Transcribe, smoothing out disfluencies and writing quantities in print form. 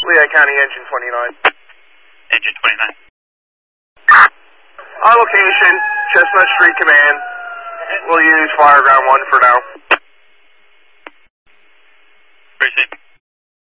Lehigh County, engine 29. Engine 29. On location, Chestnut Street Command. We'll use Fire Ground 1 for now.